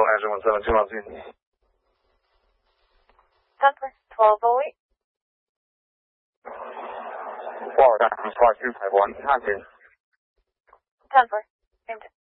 Central Azure 172 Mountain. 1208. Florida, 5251, Hunting. 10-4.